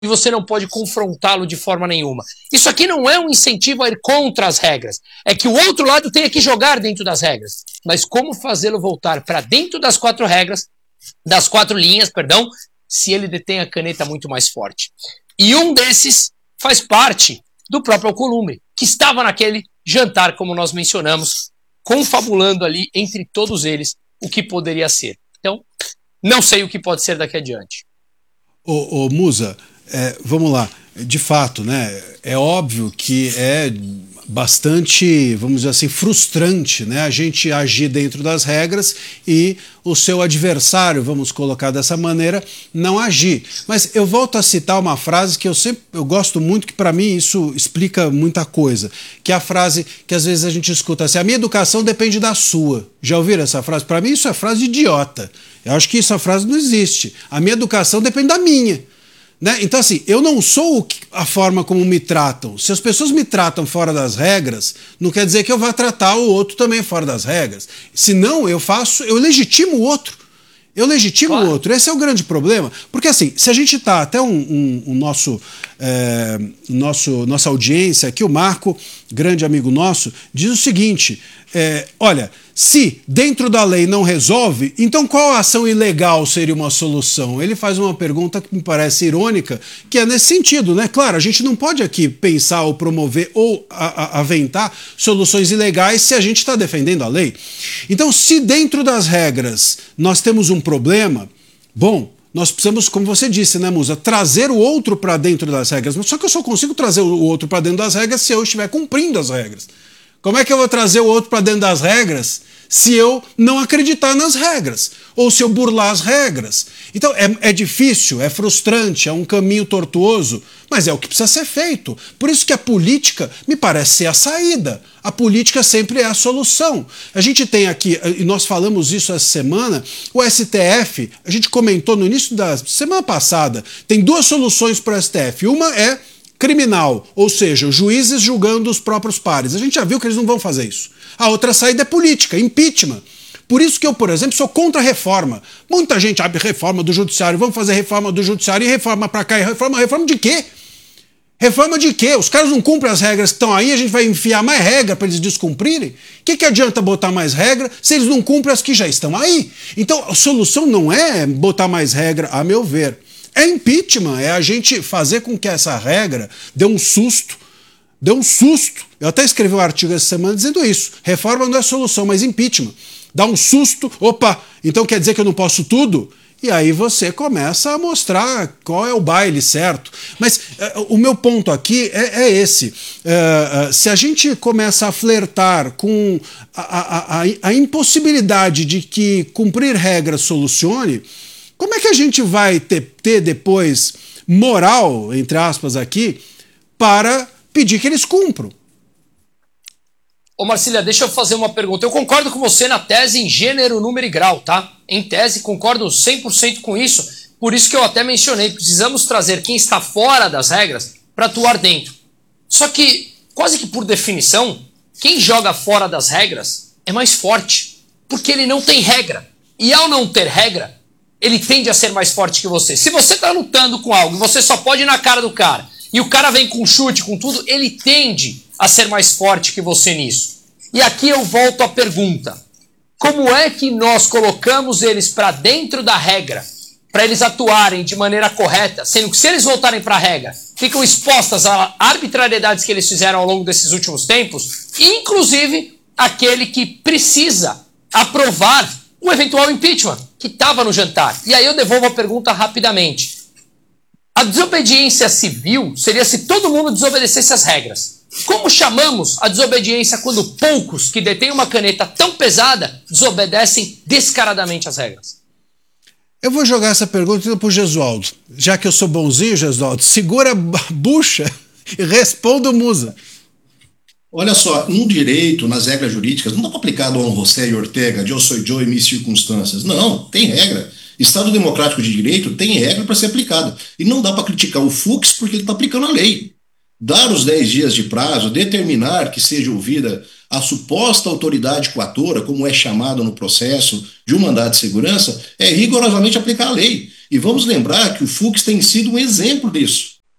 e você não pode confrontá-lo de forma nenhuma. Isso aqui não é um incentivo a ir contra as regras. É que o outro lado tenha que jogar dentro das regras. Mas como fazê-lo voltar para dentro das quatro regras, das quatro linhas, perdão, se ele detém a caneta muito mais forte. E um desses faz parte do próprio Alcolumbre, que estava naquele jantar, como nós mencionamos, confabulando ali entre todos eles o que poderia ser. Então, não sei o que pode ser daqui adiante. Ô Musa, vamos lá. De fato, né? É óbvio que é bastante, vamos dizer assim, frustrante, né? A gente agir dentro das regras e o seu adversário, vamos colocar dessa maneira, não agir. Mas eu volto a citar uma frase que eu gosto muito, que para mim isso explica muita coisa, que é a frase que às vezes a gente escuta assim: a minha educação depende da sua. Já ouviram essa frase? Para mim isso é frase de idiota. Eu acho que essa frase não existe. A minha educação depende da minha. Né? Então, assim, eu não sou a forma como me tratam. Se as pessoas me tratam fora das regras, não quer dizer que eu vá tratar o outro também fora das regras. Senão, eu legitimo o outro. Eu legitimo o outro. Esse é o grande problema. Porque, assim, se a gente está até nossa audiência aqui, o Marco, grande amigo nosso, diz o seguinte: olha, se dentro da lei não resolve, então qual ação ilegal seria uma solução? Ele faz uma pergunta que me parece irônica, que é nesse sentido, né? Claro, a gente não pode aqui pensar ou promover ou aventar soluções ilegais se a gente está defendendo a lei. Então, se dentro das regras nós temos um problema, bom, nós precisamos, como você disse, né, Musa, trazer o outro para dentro das regras. Só que eu só consigo trazer o outro para dentro das regras se eu estiver cumprindo as regras. Como é que eu vou trazer o outro para dentro das regras se eu não acreditar nas regras? Ou se eu burlar as regras? Então é difícil, é frustrante, é um caminho tortuoso, mas é o que precisa ser feito. Por isso que a política me parece ser a saída. A política sempre é a solução. A gente tem aqui, e nós falamos isso essa semana, o STF, a gente comentou no início da semana passada, tem duas soluções para o STF. Uma é criminal, ou seja, os juízes julgando os próprios pares. A gente já viu que eles não vão fazer isso. A outra saída é política, impeachment. Por isso que eu, por exemplo, sou contra a reforma. Muita gente abre reforma do judiciário, vamos fazer reforma do judiciário e reforma para cá, e reforma de quê? Reforma de quê? Os caras não cumprem as regras que estão aí, a gente vai enfiar mais regra para eles descumprirem? O que adianta botar mais regra se eles não cumprem as que já estão aí? Então, a solução não é botar mais regra, a meu ver. É impeachment, é a gente fazer com que essa regra dê um susto. Dê um susto. Eu até escrevi um artigo essa semana dizendo isso. Reforma não é solução, mas impeachment. Dá um susto. Opa, então quer dizer que eu não posso tudo? E aí você começa a mostrar qual é o baile certo. Mas o meu ponto aqui é esse. Se a gente começa a flertar com a impossibilidade de que cumprir regras solucione, como é que a gente vai ter depois moral, entre aspas aqui, para pedir que eles cumpram? Ô Marcília, deixa eu fazer uma pergunta. Eu concordo com você na tese em gênero, número e grau, tá? Em tese, concordo 100% com isso. Por isso que eu até mencionei, precisamos trazer quem está fora das regras para atuar dentro. Só que, quase que por definição, quem joga fora das regras é mais forte, porque ele não tem regra. E ao não ter regra, ele tende a ser mais forte que você. Se você está lutando com algo e você só pode ir na cara do cara, e o cara vem com chute, com tudo, ele tende a ser mais forte que você nisso. E aqui eu volto à pergunta. Como é que nós colocamos eles para dentro da regra, para eles atuarem de maneira correta, sendo que se eles voltarem para a regra, ficam expostas a arbitrariedades que eles fizeram ao longo desses últimos tempos, inclusive aquele que precisa aprovar o eventual impeachment, que estava no jantar. E aí eu devolvo a pergunta rapidamente. A desobediência civil seria se todo mundo desobedecesse as regras. Como chamamos a desobediência quando poucos que detêm uma caneta tão pesada desobedecem descaradamente as regras? Eu vou jogar essa pergunta para o Gesualdo. Já que eu sou bonzinho, Gesualdo, segura a bucha e responda o Musa. Olha só, no direito, nas regras jurídicas, não dá para aplicar Dom José e Ortega, eu sou eu e minhas circunstâncias. Não, tem regra. Estado Democrático de Direito tem regra para ser aplicada. E não dá para criticar o Fux porque ele está aplicando a lei. Dar os 10 dias de prazo, determinar que seja ouvida a suposta autoridade coatora, como é chamado no processo de um mandado de segurança, é rigorosamente aplicar a lei. E vamos lembrar que o Fux tem sido um exemplo disso.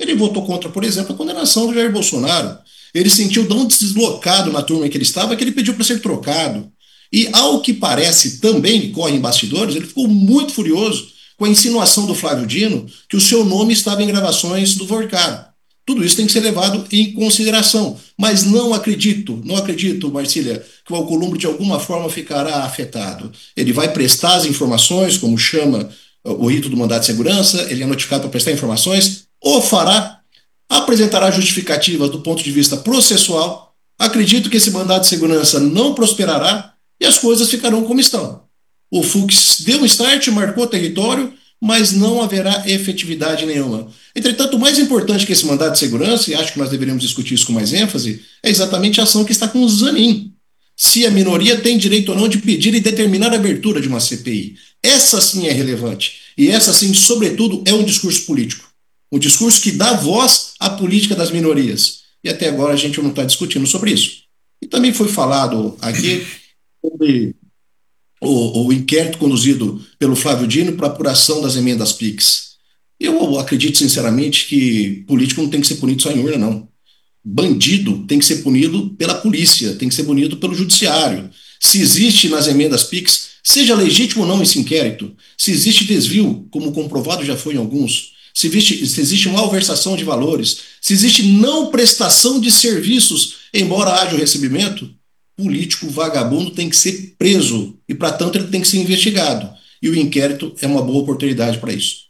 Ele votou contra, por exemplo, a condenação do Jair Bolsonaro. Ele sentiu tão deslocado na turma em que ele estava que ele pediu para ser trocado. E, ao que parece, também corre em bastidores, ele ficou muito furioso com a insinuação do Flávio Dino que o seu nome estava em gravações do Vorcar. Tudo isso tem que ser levado em consideração. Mas não acredito, Marcília, que o Alcolumbre de alguma forma ficará afetado. Ele vai prestar as informações, como chama o rito do mandato de segurança, ele é notificado para prestar informações, o fará, apresentará justificativas do ponto de vista processual. Acredito que esse mandato de segurança não prosperará e as coisas ficarão como estão. O Fux deu um start, marcou território, mas não haverá efetividade nenhuma. Entretanto, o mais importante que esse mandato de segurança, e acho que nós deveríamos discutir isso com mais ênfase, é exatamente a ação que está com o Zanin. Se a minoria tem direito ou não de pedir e determinar a abertura de uma CPI. Essa sim é relevante. E essa sim, sobretudo, é um discurso político. Um discurso que dá voz à política das minorias. E até agora a gente não está discutindo sobre isso. E também foi falado aqui sobre o inquérito conduzido pelo Flávio Dino para apuração das emendas PIX. Eu acredito sinceramente que político não tem que ser punido só em urna, não. Bandido tem que ser punido pela polícia, tem que ser punido pelo judiciário. Se existe nas emendas PIX, seja legítimo ou não esse inquérito, se existe desvio, como comprovado já foi em alguns, se existe malversação de valores, se existe não prestação de serviços, embora haja o recebimento, político vagabundo tem que ser preso e, para tanto, ele tem que ser investigado. E o inquérito é uma boa oportunidade para isso.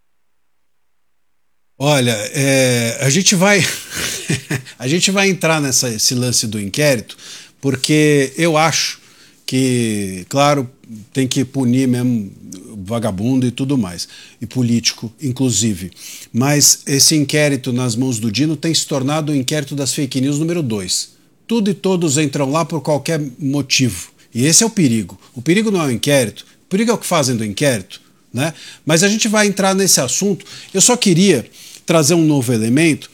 Olha, a gente vai a gente vai entrar nesse lance do inquérito, porque eu acho que, claro, tem que punir mesmo vagabundo e tudo mais, e político, inclusive. Mas esse inquérito nas mãos do Dino tem se tornado o inquérito das fake news número 2. Tudo e todos entram lá por qualquer motivo. E esse é o perigo. O perigo não é o inquérito, o perigo é o que fazem do inquérito, né? Mas a gente vai entrar nesse assunto. Eu só queria trazer um novo elemento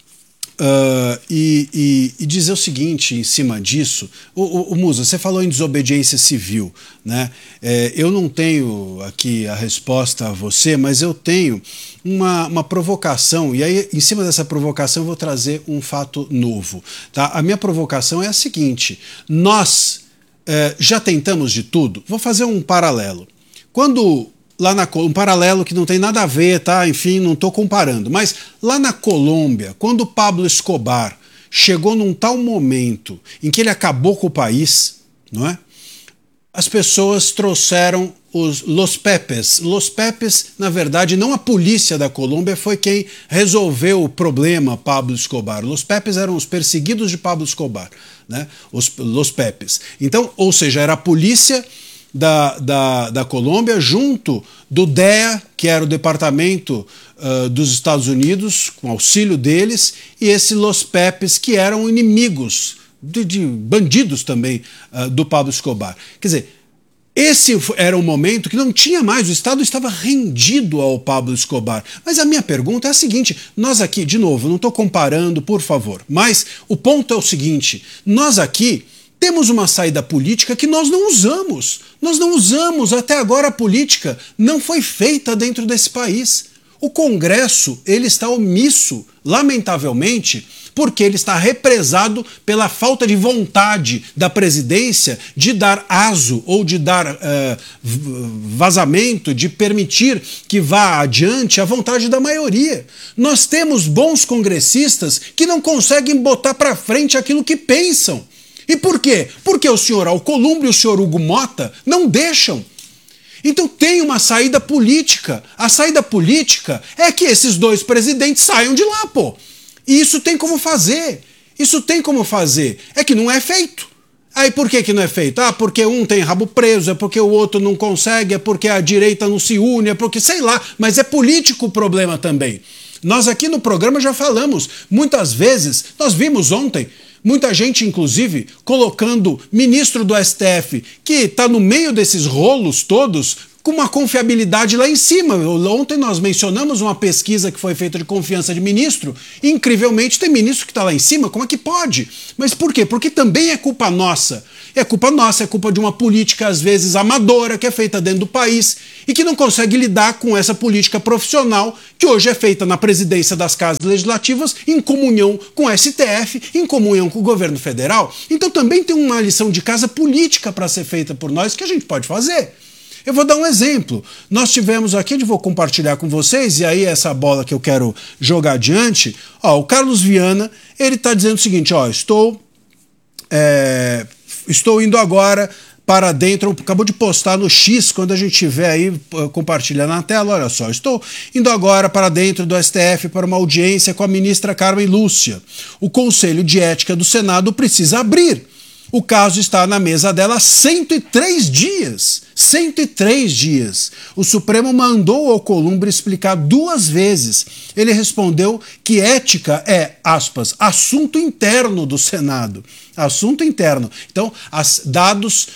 e dizer o seguinte em cima disso. O Musa, você falou em desobediência civil, né? Eu não tenho aqui a resposta a você, mas eu tenho uma provocação, e aí em cima dessa provocação eu vou trazer um fato novo, tá? A minha provocação é a seguinte: nós já tentamos de tudo. Vou fazer um paralelo. Quando um paralelo que não tem nada a ver, tá? Enfim, não estou comparando. Mas lá na Colômbia, quando o Pablo Escobar chegou num tal momento em que ele acabou com o país, não é? As pessoas trouxeram os Los Pepes. Los Pepes, na verdade, não a polícia da Colômbia foi quem resolveu o problema Pablo Escobar. Los Pepes eram os perseguidos de Pablo Escobar, né? Os Los Pepes. Então, ou seja, era a polícia da Colômbia junto do DEA, que era o Departamento dos Estados Unidos, com auxílio deles, e esse Los Pepes, que eram inimigos, de bandidos também, do Pablo Escobar. Quer dizer, esse era um momento que não tinha mais, o Estado estava rendido ao Pablo Escobar. Mas a minha pergunta é a seguinte: nós aqui, de novo, não estou comparando, por favor, mas o ponto é o seguinte: nós aqui temos uma saída política que nós não usamos. Nós não usamos. Até agora a política não foi feita dentro desse país. O Congresso, ele está omisso, lamentavelmente, porque ele está represado pela falta de vontade da presidência de dar aso ou de dar vazamento, de permitir que vá adiante a vontade da maioria. Nós temos bons congressistas que não conseguem botar para frente aquilo que pensam. E por quê? Porque o senhor Alcolumbre e o senhor Hugo Mota não deixam. Então tem uma saída política. A saída política é que esses dois presidentes saiam de lá, pô. E isso tem como fazer. Isso tem como fazer. É que não é feito. Aí por que não é feito? Ah, porque um tem rabo preso, é porque o outro não consegue, é porque a direita não se une, é porque sei lá. Mas é político o problema também. Nós aqui no programa já falamos. Muitas vezes, nós vimos ontem, muita gente, inclusive, colocando ministro do STF, que está no meio desses rolos todos, com uma confiabilidade lá em cima. Ontem nós mencionamos uma pesquisa que foi feita de confiança de ministro, e incrivelmente tem ministro que está lá em cima, como é que pode? Mas por quê? Porque também é culpa nossa. É culpa nossa, é culpa de uma política às vezes amadora que é feita dentro do país e que não consegue lidar com essa política profissional que hoje é feita na presidência das casas legislativas em comunhão com o STF, em comunhão com o governo federal. Então também tem uma lição de casa política para ser feita por nós que a gente pode fazer. Eu vou dar um exemplo. Nós tivemos aqui, eu vou compartilhar com vocês, e aí essa bola que eu quero jogar adiante, o Carlos Viana, ele está dizendo o seguinte, estou indo agora para dentro, acabou de postar no X, quando a gente tiver aí compartilhando na tela, olha só, estou indo agora para dentro do STF para uma audiência com a ministra Carmen Lúcia. O Conselho de Ética do Senado precisa abrir. O caso está na mesa dela há 103 dias. 103 dias. O Supremo mandou ao Alcolumbre explicar 2 vezes. Ele respondeu que ética é, aspas, assunto interno do Senado. Assunto interno. Então, dados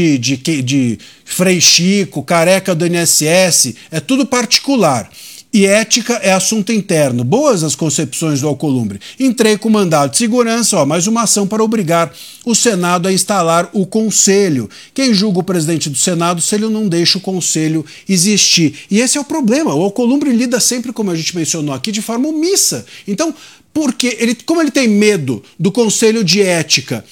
de Frei Chico, Careca do INSS, é tudo particular. E ética é assunto interno. Boas as concepções do Alcolumbre. Entrei com mandado de segurança, mais uma ação para obrigar o Senado a instalar o Conselho. Quem julga o presidente do Senado se ele não deixa o Conselho existir? E esse é o problema. O Alcolumbre lida sempre, como a gente mencionou aqui, de forma omissa. Então, como ele tem medo do Conselho de Ética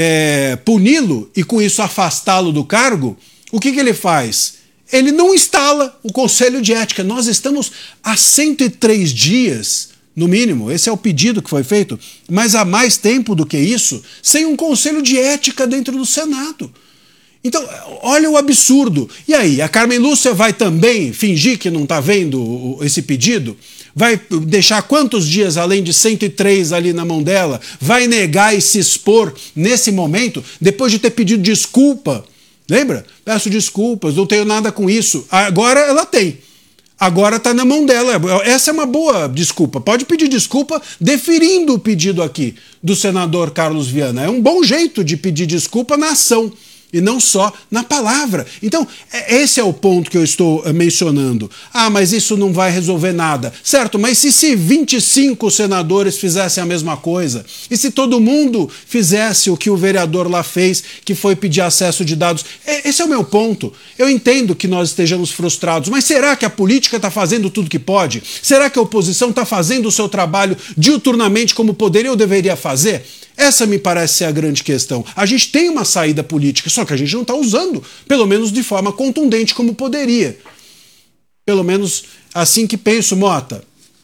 puni-lo e com isso afastá-lo do cargo, o que ele faz? Ele não instala o Conselho de Ética. Nós estamos há 103 dias, no mínimo, esse é o pedido que foi feito, mas há mais tempo do que isso, sem um Conselho de Ética dentro do Senado. Então, olha o absurdo. E aí, a Carmen Lúcia vai também fingir que não está vendo esse pedido? Vai deixar quantos dias, além de 103 ali na mão dela? Vai negar e se expor nesse momento, depois de ter pedido desculpa? Lembra? Peço desculpas, não tenho nada com isso. Agora ela tem. Agora está na mão dela. Essa é uma boa desculpa. Pode pedir desculpa deferindo o pedido aqui do senador Carlos Viana. É um bom jeito de pedir desculpa na ação e não só na palavra. Então, esse é o ponto que eu estou mencionando. Mas isso não vai resolver nada. Certo, mas se 25 senadores fizessem a mesma coisa? E se todo mundo fizesse o que o vereador lá fez, que foi pedir acesso de dados? Esse é o meu ponto. Eu entendo que nós estejamos frustrados, mas será que a política está fazendo tudo que pode? Será que a oposição está fazendo o seu trabalho diuturnamente como poderia ou deveria fazer? Essa me parece ser a grande questão. A gente tem uma saída política, só que a gente não está usando, pelo menos de forma contundente como poderia. Pelo menos assim que penso, Mota.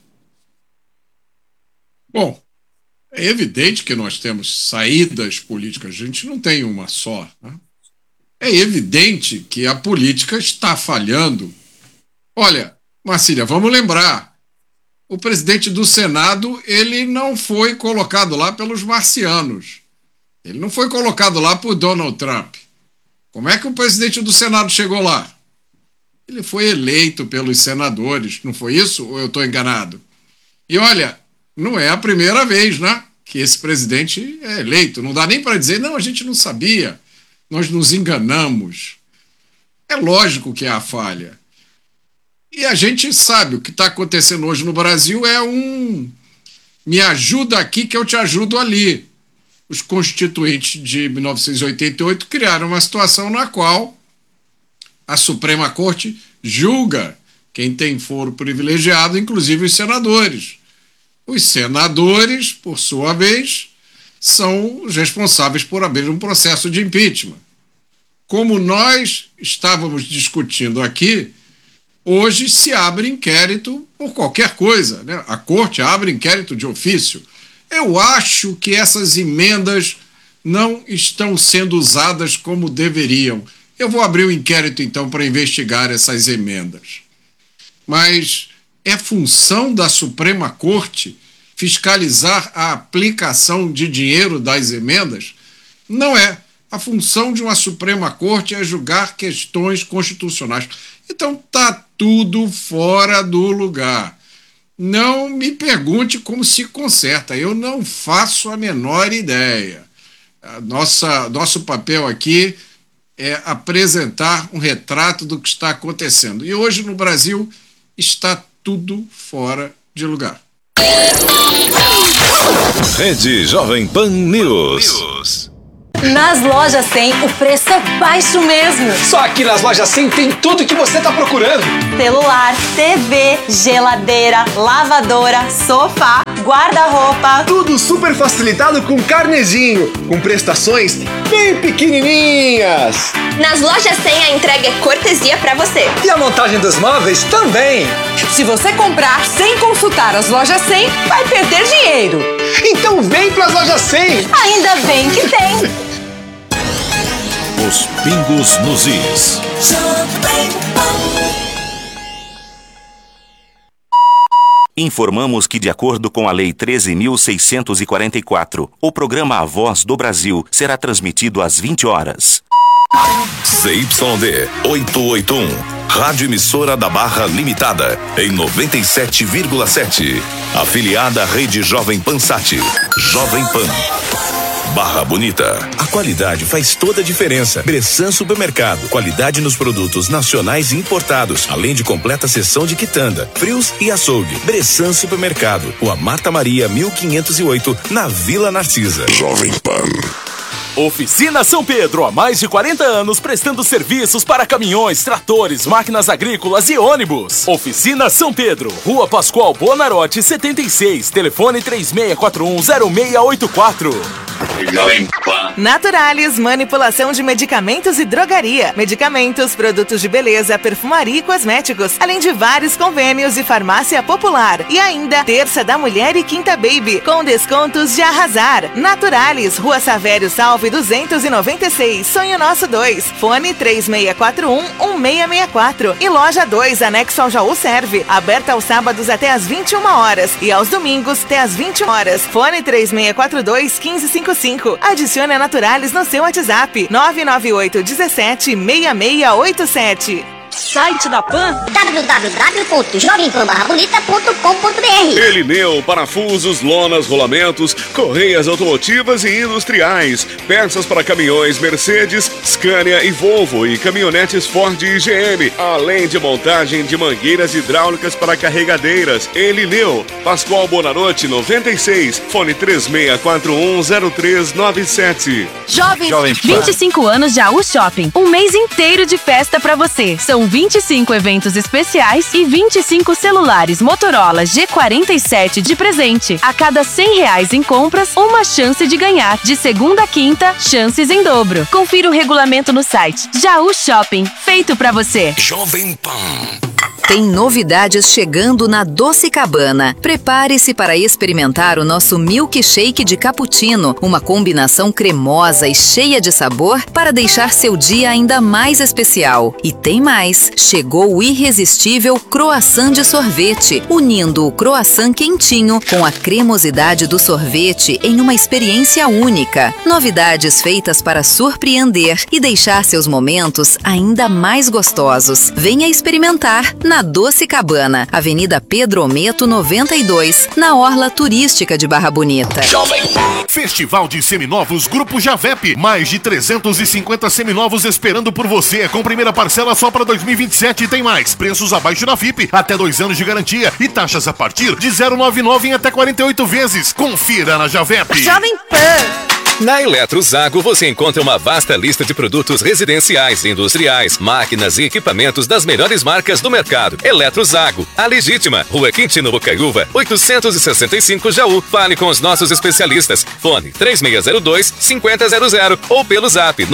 Bom, é evidente que nós temos saídas políticas, a gente não tem uma só, né? É evidente que a política está falhando. Olha, Marcília, vamos lembrar. O presidente do Senado, ele não foi colocado lá pelos marcianos. Ele não foi colocado lá por Donald Trump. Como é que o presidente do Senado chegou lá? Ele foi eleito pelos senadores, não foi isso? Ou eu estou enganado? E olha, não é a primeira vez, né, que esse presidente é eleito. Não dá nem para dizer, não, a gente não sabia, nós nos enganamos. É lógico que há falha. E a gente sabe, o que está acontecendo hoje no Brasil é me ajuda aqui que eu te ajudo ali. Os constituintes de 1988 criaram uma situação na qual a Suprema Corte julga quem tem foro privilegiado, inclusive os senadores. Os senadores, por sua vez, são os responsáveis por abrir um processo de impeachment. Como nós estávamos discutindo aqui, hoje se abre inquérito por qualquer coisa, né? A Corte abre inquérito de ofício. Eu acho que essas emendas não estão sendo usadas como deveriam. Eu vou abrir um inquérito, então, para investigar essas emendas. Mas é função da Suprema Corte fiscalizar a aplicação de dinheiro das emendas? Não é. A função de uma Suprema Corte é julgar questões constitucionais. Então está tudo fora do lugar. Não me pergunte como se conserta, eu não faço a menor ideia. Nosso papel aqui apresentar um retrato do que está acontecendo. E hoje no Brasil está tudo fora de lugar. Rede Jovem Pan News. Nas lojas 100, o preço é baixo mesmo. Só aqui nas lojas 100 tem tudo que você está procurando. Celular, TV, geladeira, lavadora, sofá, guarda-roupa. Tudo super facilitado com carnezinho, com prestações bem pequenininhas. Nas lojas 100 a entrega é cortesia pra você. E a montagem dos móveis também. Se você comprar sem consultar as lojas 100, vai perder dinheiro. Então vem pras lojas 100. Ainda bem que tem. Os pingos nos is. Informamos que, de acordo com a Lei 13.644, o programa A Voz do Brasil será transmitido às 20 horas. CYD 881, Rádio Emissora da Barra Limitada, em 97,7. Afiliada à Rede Jovem Pan Sat. Jovem Pan. Barra Bonita. A qualidade faz toda a diferença. Bressan Supermercado. Qualidade nos produtos nacionais e importados, além de completa seção de quitanda, frios e açougue. Bressan Supermercado. Rua Marta Maria, 1508, na Vila Narcisa. Jovem Pan. Oficina São Pedro, há mais de 40 anos prestando serviços para caminhões, tratores, máquinas agrícolas e ônibus. Oficina São Pedro, Rua Pascoal Bonarotti, 76, telefone 36410684. Naturalis, manipulação de medicamentos e drogaria. Medicamentos, produtos de beleza, perfumaria e cosméticos, além de vários convênios e farmácia popular. E ainda, Terça da Mulher e Quinta Baby, com descontos de arrasar. Naturalis, Rua Savério Salve 296, Sonho Nosso 2, fone 3641-1664. E Loja 2, anexo ao Jaú Serve, aberta aos sábados até às 21 horas e aos domingos até às 20 horas. Fone 3642-1555. Adicione a Naturalis no seu WhatsApp 998-17-6687. Site da Pan www.jovempanbarrabonita.com.br. Elineu, parafusos, lonas, rolamentos, correias automotivas e industriais, peças para caminhões Mercedes, Scania e Volvo e caminhonetes Ford e GM, além de montagem de mangueiras hidráulicas para carregadeiras. Elineu, Pascoal Bonarotti 96, fone 36410397. Jovem 25 anos de AU Shopping, um mês inteiro de festa para você. São 25 eventos especiais e 25 celulares Motorola G47 de presente. A cada R$100 em compras, uma chance de ganhar. De segunda a quinta, chances em dobro. Confira o regulamento no site. Jaú Shopping, feito pra você. Jovem Pan. Tem novidades chegando na Doce Cabana. Prepare-se para experimentar o nosso milkshake de cappuccino, uma combinação cremosa e cheia de sabor para deixar seu dia ainda mais especial. E tem mais, chegou o irresistível croissant de sorvete, unindo o croissant quentinho com a cremosidade do sorvete em uma experiência única. Novidades feitas para surpreender e deixar seus momentos ainda mais gostosos. Venha experimentar na Doce Cabana, Avenida Pedro Ometo 92, na Orla Turística de Barra Bonita. Festival de Seminovos Grupo Javep. Mais de 350 seminovos esperando por você. Com primeira parcela só para 2027 e tem mais. Preços abaixo da FIP, até 2 anos de garantia e taxas a partir de 0,99 em até 48 vezes. Confira na Javep. Jovem Pan. Na Eletrozago você encontra uma vasta lista de produtos residenciais, industriais, máquinas e equipamentos das melhores marcas do mercado. Eletrozago, a legítima, Rua Quintino Bocaiúva, 865 Jaú. Fale com os nossos especialistas. Fone 3602-5000 ou pelo zap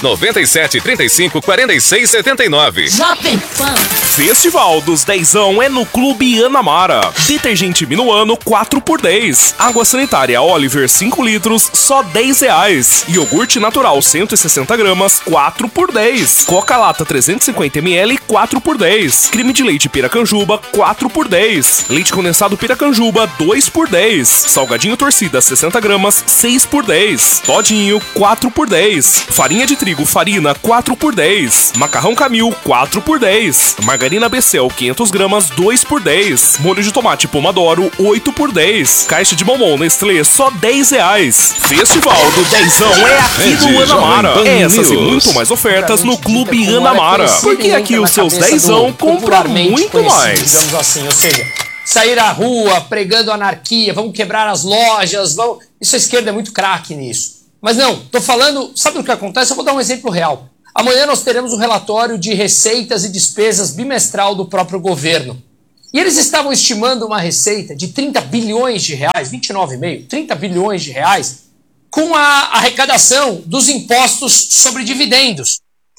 997354679. Jovem Pan. Festival dos Dezão é no Clube Anamara. Detergente Minuano 4x10. Água sanitária Oliver 5 litros, só R$10. Iogurte natural 160 gramas, 4x10. Coca Lata 350 ml, 4x10. Creme de leite Piracanjuba, 4x10. Leite condensado Piracanjuba, 2x10. Salgadinho torcida 60 gramas, 6x10. Todinho, 4x10. Farinha de trigo Farina, 4x10. Macarrão Camil, 4x10. Margarina Becel 500 gramas, 2x10. Molho de tomate Pomodoro, 8x10. Caixa de bombom Nestlé, só R$10. Festival Festival do Dezão é aqui do Anamara. Essas e muito mais ofertas no Clube Anamara. Porque aqui os seus dezão compram muito mais. Digamos assim, ou seja, sair à rua pregando anarquia, vamos quebrar as lojas, vamos... Isso a esquerda é muito craque nisso. Mas não, tô falando, sabe o que acontece? Eu vou dar um exemplo real. Amanhã nós teremos um relatório de receitas e despesas bimestral do próprio governo. E eles estavam estimando uma receita de 30 bilhões de reais, 29,5, 30 bilhões de reais, com a arrecadação dos impostos sobre dividendos.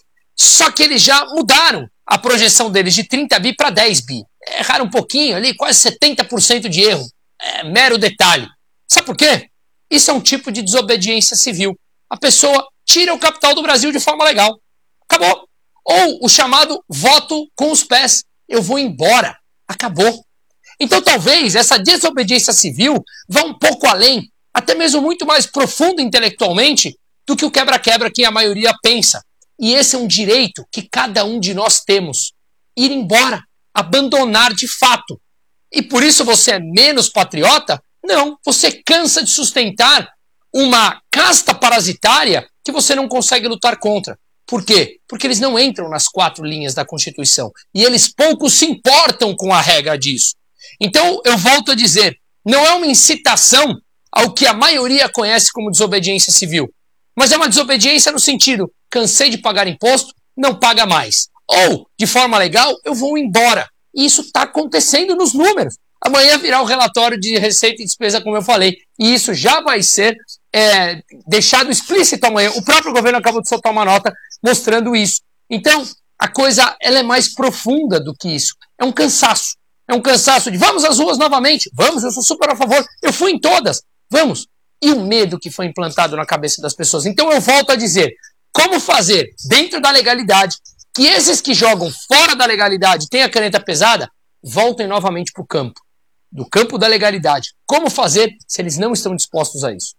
Só que eles já mudaram a projeção deles de 30 bi para 10 bi. Erraram um pouquinho ali, quase 70% de erro. É mero detalhe. Sabe por quê? Isso é um tipo de desobediência civil. A pessoa tira o capital do Brasil de forma legal. Acabou. Ou o chamado voto com os pés. Eu vou embora. Acabou. Então talvez essa desobediência civil vá um pouco além, até mesmo muito mais profundo intelectualmente, do que o quebra-quebra que a maioria pensa. E esse é um direito que cada um de nós temos. Ir embora. Abandonar de fato. E por isso você é menos patriota? Não. Você cansa de sustentar uma casta parasitária que você não consegue lutar contra. Por quê? Porque eles não entram nas 4 linhas da Constituição. E eles pouco se importam com a regra disso. Então, eu volto a dizer, não é uma incitação ao que a maioria conhece como desobediência civil. Mas é uma desobediência no sentido, cansei de pagar imposto, não paga mais. Ou, de forma legal, eu vou embora. E isso está acontecendo nos números. Amanhã virá o relatório de receita e despesa, como eu falei. E isso já vai ser deixado explícito amanhã. O próprio governo acabou de soltar uma nota mostrando isso. Então, a coisa ela é mais profunda do que isso. É um cansaço. É um cansaço de vamos às ruas novamente. Vamos, eu sou super a favor. Eu fui em todas. Vamos. E o medo que foi implantado na cabeça das pessoas. Então eu volto a dizer, como fazer dentro da legalidade que esses que jogam fora da legalidade têm a caneta pesada, voltem novamente para o campo. Do campo da legalidade. Como fazer se eles não estão dispostos a isso?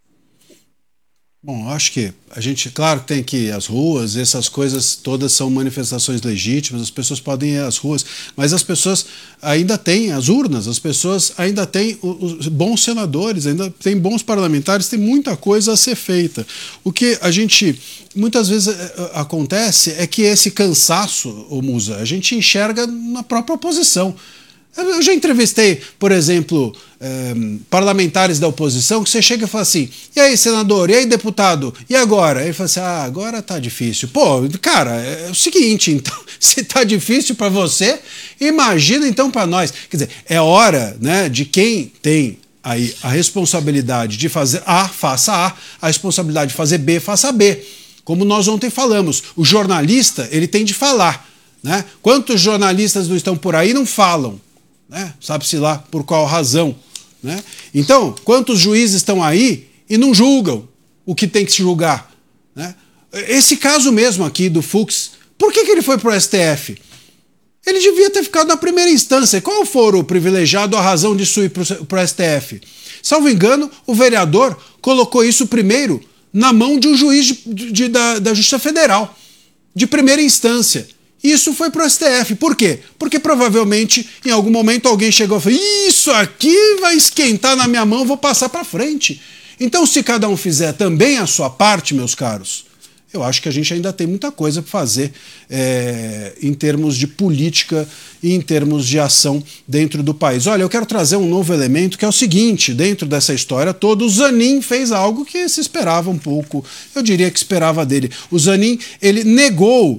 Bom, acho que a gente, claro, tem que ir às ruas, essas coisas todas são manifestações legítimas, as pessoas podem ir às ruas, mas as pessoas ainda têm as urnas, as pessoas ainda têm os bons senadores, ainda tem bons parlamentares, tem muita coisa a ser feita. O que a gente, muitas vezes acontece é que esse cansaço, ô Musa, a gente enxerga na própria oposição. Eu já entrevistei, por exemplo, parlamentares da oposição que você chega e fala assim, e aí senador, e aí deputado, e agora? Aí ele fala assim, agora tá difícil. Pô, cara, é o seguinte, então, se tá difícil para você, imagina então para nós. Quer dizer, é hora, né, de quem tem aí a responsabilidade de fazer A, faça A, a responsabilidade de fazer B, faça B. Como nós ontem falamos, o jornalista, ele tem de falar, né? Quantos jornalistas não estão por aí e não falam? Né? Sabe-se lá por qual razão, né? Então, quantos juízes estão aí e não julgam o que tem que se julgar, né? Esse caso mesmo aqui do Fux, por que ele foi para o STF? Ele devia ter ficado na primeira instância. Qual for o privilegiado a razão disso ir para o STF? Salvo engano, o vereador colocou isso primeiro na mão de um juiz da Justiça Federal, de primeira instância. Isso foi para o STF. Por quê? Porque provavelmente em algum momento alguém chegou e falou, isso aqui vai esquentar na minha mão, vou passar para frente. Então, se cada um fizer também a sua parte, meus caros, eu acho que a gente ainda tem muita coisa para fazer em termos de política e em termos de ação dentro do país. Olha, eu quero trazer um novo elemento que é o seguinte, dentro dessa história toda, o Zanin fez algo que se esperava um pouco, eu diria que esperava dele. O Zanin, ele negou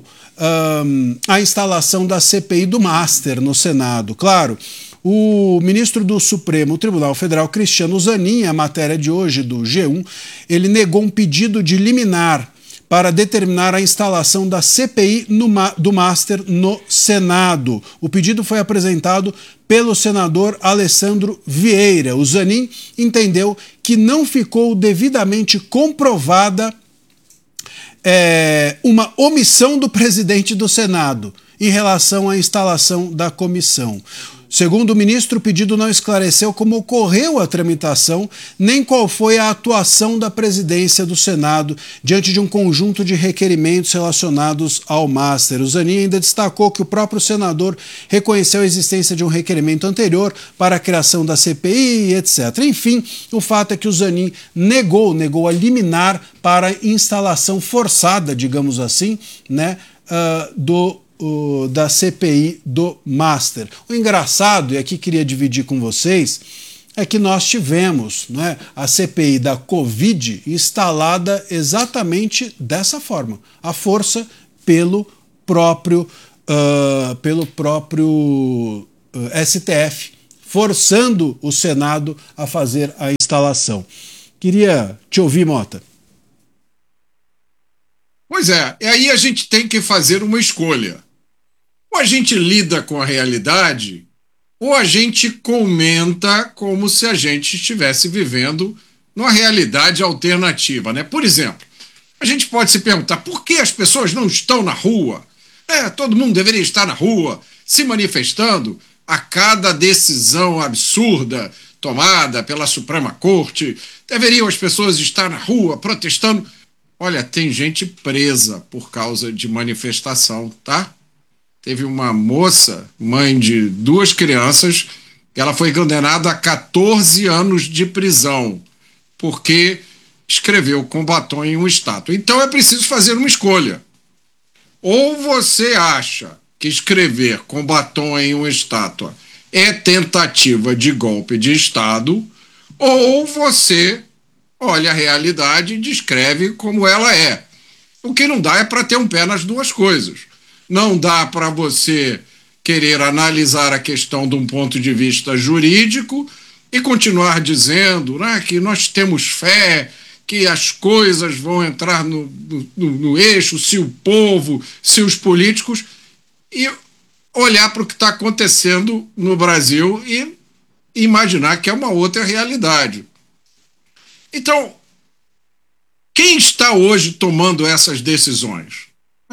a instalação da CPI do Master no Senado. Claro, o ministro do Supremo Tribunal Federal, Cristiano Zanin, a matéria de hoje do G1, ele negou um pedido de liminar para determinar a instalação da CPI do Master no Senado. O pedido foi apresentado pelo senador Alessandro Vieira. O Zanin entendeu que não ficou devidamente comprovada uma omissão do presidente do Senado em relação à instalação da comissão. Segundo o ministro, o pedido não esclareceu como ocorreu a tramitação, nem qual foi a atuação da presidência do Senado diante de um conjunto de requerimentos relacionados ao Master. O Zanin ainda destacou que o próprio senador reconheceu a existência de um requerimento anterior para a criação da CPI, etc. Enfim, o fato é que o Zanin negou a liminar para a instalação forçada, digamos assim, né, da CPI do Master. O engraçado, e aqui queria dividir com vocês, é que nós tivemos, né, a CPI da Covid instalada exatamente dessa forma, à força pelo próprio STF, forçando o Senado a fazer a instalação. Queria te ouvir, Mota. Pois é, e aí a gente tem que fazer uma escolha. Ou a gente lida com a realidade, ou a gente comenta como se a gente estivesse vivendo numa realidade alternativa, né? Por exemplo, a gente pode se perguntar por que as pessoas não estão na rua? Todo mundo deveria estar na rua, se manifestando a cada decisão absurda tomada pela Suprema Corte. Deveriam as pessoas estar na rua protestando. Olha, tem gente presa por causa de manifestação, tá? Teve uma moça, mãe de 2 crianças, ela foi condenada a 14 anos de prisão, porque escreveu com batom em uma estátua. Então é preciso fazer uma escolha. Ou você acha que escrever com batom em uma estátua é tentativa de golpe de Estado, ou você olha a realidade e descreve como ela é. O que não dá é para ter um pé nas duas coisas. Não dá para você querer analisar a questão de um ponto de vista jurídico e continuar dizendo, né, que nós temos fé, que as coisas vão entrar no eixo, se o povo, se os políticos, e olhar para o que está acontecendo no Brasil e imaginar que é uma outra realidade. Então, quem está hoje tomando essas decisões?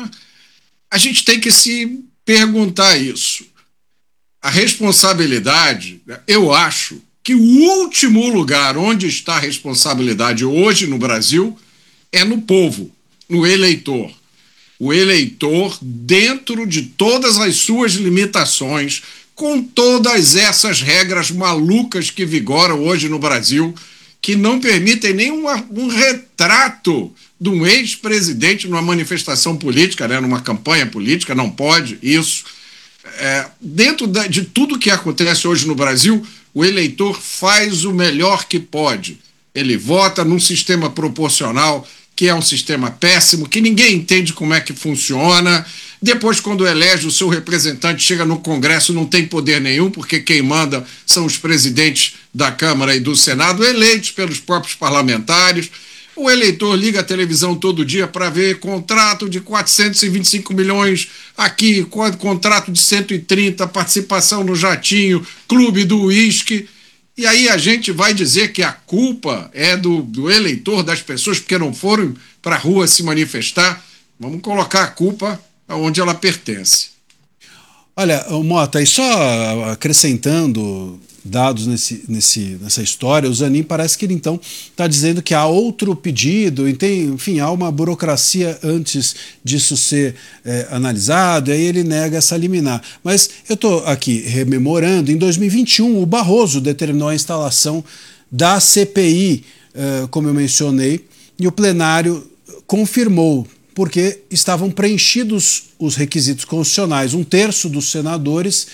A gente tem que se perguntar isso. A responsabilidade, eu acho que o último lugar onde está a responsabilidade hoje no Brasil é no povo, no eleitor. O eleitor, dentro de todas as suas limitações, com todas essas regras malucas que vigoram hoje no Brasil, que não permitem nem um retrato de um ex-presidente numa manifestação política, né, numa campanha política, não pode isso. Dentro de tudo que acontece hoje no Brasil, o eleitor faz o melhor que pode. Ele vota num sistema proporcional, que é um sistema péssimo, que ninguém entende como é que funciona. Depois, quando elege o seu representante, chega no Congresso, não tem poder nenhum, porque quem manda são os presidentes da Câmara e do Senado, eleitos pelos próprios parlamentares. O eleitor liga a televisão todo dia para ver contrato de 425 milhões aqui, contrato de 130, participação no jatinho, clube do uísque. E aí a gente vai dizer que a culpa é do eleitor, das pessoas, porque não foram para a rua se manifestar. Vamos colocar a culpa onde ela pertence. Olha, Mota, e só acrescentando dados nessa história, o Zanin parece que ele então está dizendo que há outro pedido, enfim, há uma burocracia antes disso ser analisado, e aí ele nega essa liminar. Mas eu estou aqui rememorando, em 2021 o Barroso determinou a instalação da CPI, como eu mencionei, e o plenário confirmou, porque estavam preenchidos os requisitos constitucionais. 1/3 dos senadores,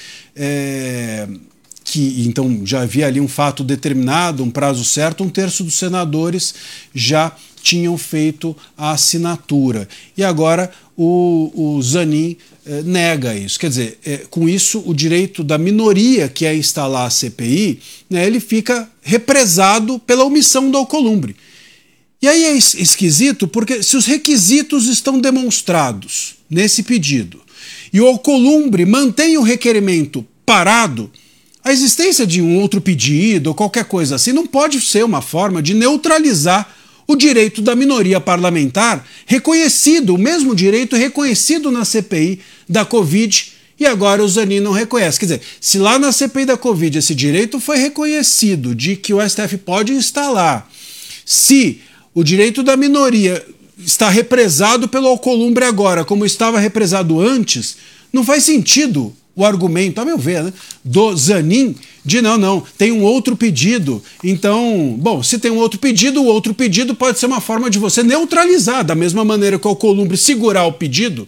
que então já havia ali um fato determinado, um prazo certo, 1/3 dos senadores já tinham feito a assinatura. E agora o Zanin nega isso. Quer dizer, com isso o direito da minoria que é instalar a CPI, né, ele fica represado pela omissão do Alcolumbre. E aí é esquisito, porque se os requisitos estão demonstrados nesse pedido e o Alcolumbre mantém o requerimento parado, a existência de um outro pedido ou qualquer coisa assim não pode ser uma forma de neutralizar o direito da minoria parlamentar reconhecido, o mesmo direito reconhecido na CPI da Covid e agora o Zanin não reconhece. Quer dizer, se lá na CPI da Covid esse direito foi reconhecido de que o STF pode instalar, se o direito da minoria está represado pelo Alcolumbre agora, como estava represado antes, não faz sentido o argumento, a meu ver, né, do Zanin de não, tem um outro pedido. Então, bom, se tem um outro pedido, o outro pedido pode ser uma forma de você neutralizar, da mesma maneira que o Alcolumbre segurar o pedido,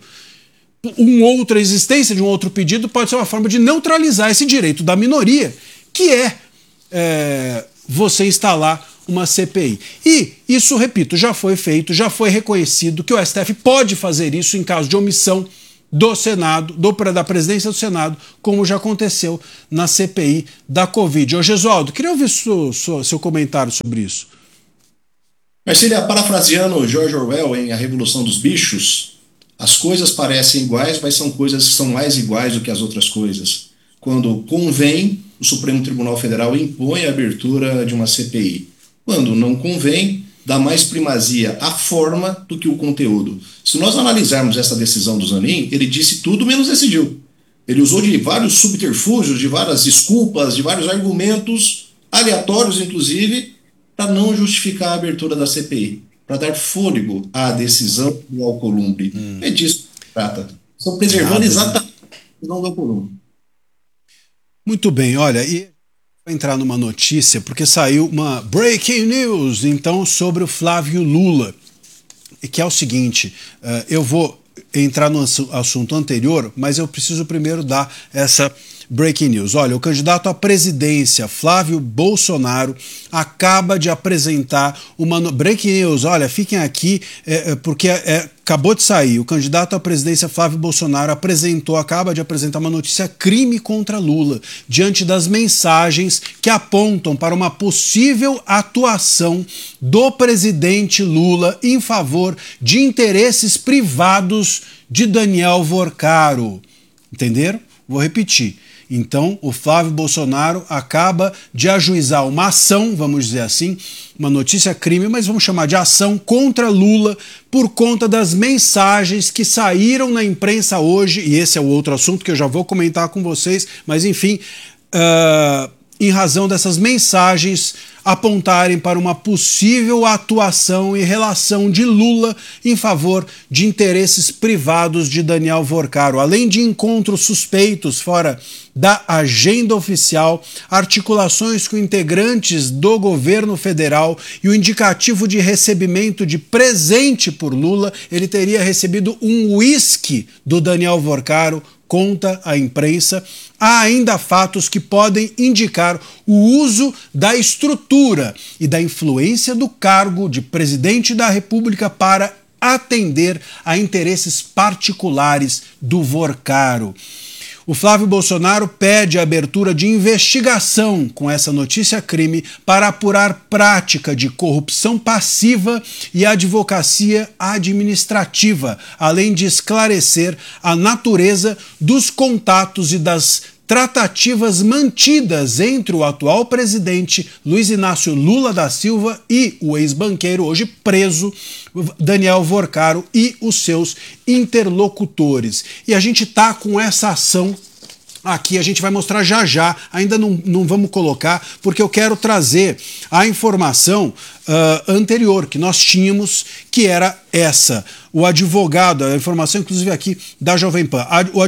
a existência de um outro pedido pode ser uma forma de neutralizar esse direito da minoria, que é você instalar uma CPI. E isso, repito, já foi feito, já foi reconhecido que o STF pode fazer isso em caso de omissão do Senado, da presidência do Senado, como já aconteceu na CPI da Covid. Ô Gesualdo, queria ouvir seu comentário sobre isso. Marcília, parafraseando George Orwell em A Revolução dos Bichos, as coisas parecem iguais, mas são coisas que são mais iguais do que as outras coisas. Quando convém, o Supremo Tribunal Federal impõe a abertura de uma CPI. Quando não convém, dá mais primazia à forma do que o conteúdo. Se nós analisarmos essa decisão do Zanin, ele disse tudo menos decidiu. Ele usou de vários subterfúgios, de várias desculpas, de vários argumentos, aleatórios inclusive, para não justificar a abertura da CPI, para dar fôlego à decisão do Alcolumbre. É disso que se trata. Estão preservando exatamente a decisão do Alcolumbre. Muito bem, olha, e vou entrar numa notícia, porque saiu uma breaking news, então, sobre o Flávio Lula, que é o seguinte, eu vou entrar no assunto anterior, mas eu preciso primeiro dar essa breaking news. Olha, o candidato à presidência, Flávio Bolsonaro, acaba de apresentar uma... Breaking news, olha, fiquem aqui, porque acabou de sair. O candidato à presidência, Flávio Bolsonaro, acaba de apresentar uma notícia crime contra Lula, diante das mensagens que apontam para uma possível atuação do presidente Lula em favor de interesses privados de Daniel Vorcaro. Entenderam? Vou repetir. Então, o Flávio Bolsonaro acaba de ajuizar uma ação, vamos dizer assim, uma notícia crime, mas vamos chamar de ação contra Lula por conta das mensagens que saíram na imprensa hoje, e esse é o outro assunto que eu já vou comentar com vocês, mas enfim, em razão dessas mensagens apontarem para uma possível atuação e relação de Lula em favor de interesses privados de Daniel Vorcaro. Além de encontros suspeitos fora da agenda oficial, articulações com integrantes do governo federal e o indicativo de recebimento de presente por Lula, ele teria recebido um uísque do Daniel Vorcaro, conta a imprensa. Há ainda fatos que podem indicar o uso da estrutura e da influência do cargo de presidente da República para atender a interesses particulares do Vorcaro. O Flávio Bolsonaro pede a abertura de investigação com essa notícia crime para apurar prática de corrupção passiva e advocacia administrativa, além de esclarecer a natureza dos contatos e das tratativas mantidas entre o atual presidente Luiz Inácio Lula da Silva e o ex-banqueiro, hoje preso, Daniel Vorcaro, e os seus interlocutores. E a gente está com essa ação aqui, a gente vai mostrar já, ainda não vamos colocar, porque eu quero trazer a informação anterior que nós tínhamos, que era essa. O advogado, a informação inclusive aqui da Jovem Pan, o